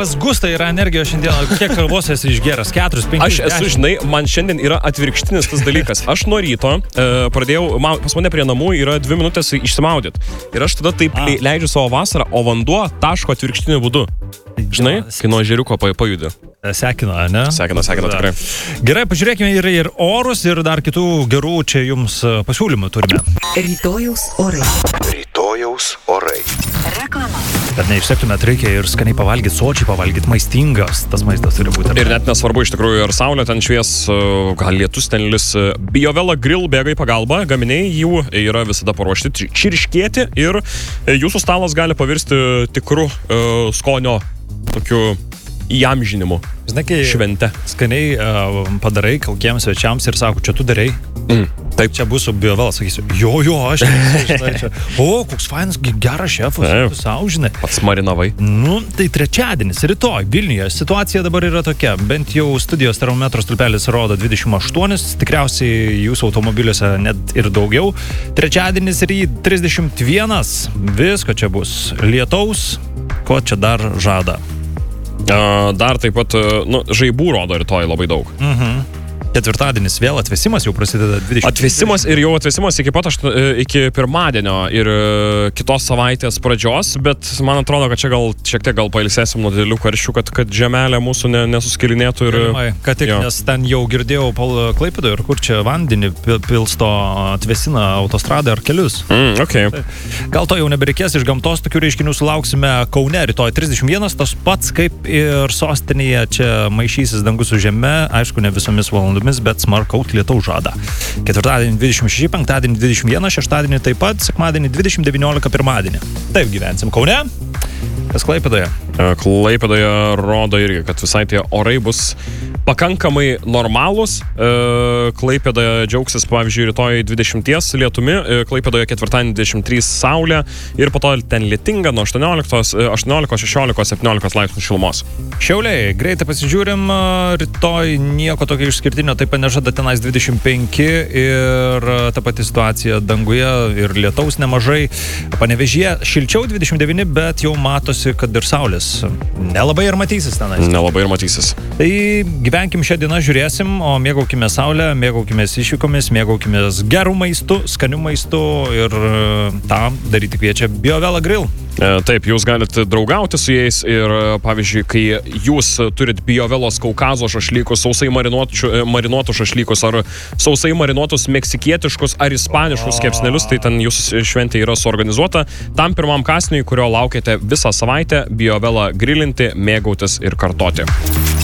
pas Gustą yra energijos šiandieną? Kiek kalbos esi išgeras? 4, 5, Aš esu, žinai, man šiandien yra atvirkštinis tas dalykas. Aš nuo ryto pradėjau, pas mane prie namų yra 2 minutės išsimaudyti. Ir aš tada taip leidžiu savo vasarą, o vanduo taško atvirkštiniu būdu. Žinai, kai nuo ežeriuko pajudi. Sekina, ne? Sekina, tikrai. Gerai, pažiūrėkime ir orus, ir dar kitų gerų čia jums pasiūlymų turime. Rytojaus orai. Reklama. Kad neišsektumėt, reikia ir skaniai pavalgyti, sočiai pavalgyti, maistingas. Tas maistas turi būti. Ir net nesvarbu iš tikrųjų, ar saulė ten švies, gal lietus ten lis. BioVela Grill bėga į pagalbą, gaminiai jų yra visada paruošti, čirškėti ir jūsų stalas gali pavirsti tikru skonio tokiu įamžinimu. Žinai, kai švente. Skaniai padarai kalkiems svečiams ir sako, čia tu darai. Taip, čia bus su BioVela, sakysiu, jo, aš žinai, čia. O, koks fainas, geras šefas, žinai. Pats marinavai. Nu, tai trečiadienis, rytoj, Vilniuje. Situacija dabar yra tokia, bent jau studijos termometro stulpelis rodo 28, tikriausiai jūsų automobiliuose net ir daugiau. Trečiadienis 31, visko čia bus. Lietaus, ko čia dar žada? Dar taip pat, žaibų rodo rytoj labai daug. Ketvirtadienis vėl atvėsimas jau prasideda 20. Atvėsimas ir jau atvėsimas iki pirmadienio ir kitos savaitės pradžios, bet man atrodo, kad čia šiek tiek pailsėsim nuo didelių karščių, kad žemelė mūsų nesuskilinėtų ir... Kad tik, nes ten jau girdėjau Klaipėdoje ir kur čia vandenį pilsto atvėsina autostradą ar kelius. Okay. Gal to jau nebereikės, iš gamtos tokių reiškinių sulauksime Kaune rytoj 31, tas pats kaip ir sostinėje čia maišysis dangus su žeme, aišku, ne visomis valandomis, bet smarkaus lietaus žada. Ketvirtadienį 26, penktadienį 21, šeštadienį taip pat, sekmadienį 20, 19, pirmadienį. Taip gyvensim Kaune. Kas Klaipėdoje? Klaipėdoje rodo irgi, kad visai tie orai bus pakankamai normalūs. Klaipėdoje džiaugsis, pavyzdžiui, rytoj 20 lietumi, Klaipėdoje ketvirtadienį 23 saulė ir po to ten lietinga nuo 18, 16, 17 laipsnių šilumos. Šiauliai, greitai pasižiūrim, rytoj nieko tokio išskirtinio, taip panežada tenais 25 ir ta pati situacija danguje ir lietaus nemažai. Panevėžyje šilčiau 29, bet jau matosi, kad ir saulės nelabai ir matysis tenais. Nelabai ir matysis. Tai gyvenkim šią dieną, žiūrėsim, o mėgaukime saulę, mėgaukime išvykomis, mėgaukime gerų maistų, skanių maistų ir tą daryti kviečia BioVela Grill. Taip, jūs galite draugauti su jais ir, pavyzdžiui, kai jūs turit BioVelos Kaukazo šašlykus, sausai marinuotus šašlykus ar sausai marinuotus meksikietiškus ar ispaniškus kepsnelius, tai ten jūsų šventė yra suorganizuota. Tam pirmam kąsniui, kurio laukiate visą savaitę, BioVela grillinti, mėgautis ir kartoti.